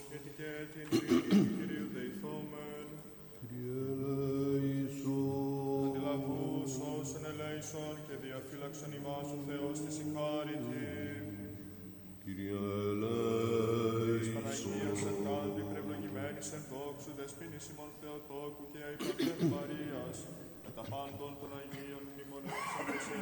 γιατί και την ειρήνη του Κυρίου δεηθόμεν. Κύριε ελέησον. Αντιλαβούς όσων ελέησον και διαφύλαξον ημάς ο Θεός της ηχάρητη. Κύριε ελέησον. Παναγίας Αρκάντη, πρευλογημένης εν δόξου, δεσποίνης ημών Θεοτόκου και αϊπαντέρ Μαρίας, με τα πάντων των Αγίων μνημονεύσαντες